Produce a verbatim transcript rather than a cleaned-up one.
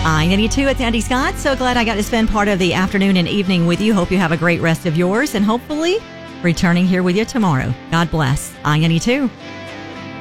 I ninety-two, it's Andy Scott. So glad I got to spend part of the afternoon and evening with you. Hope you have a great rest of yours and hopefully returning here with you tomorrow. God bless. I ninety-two.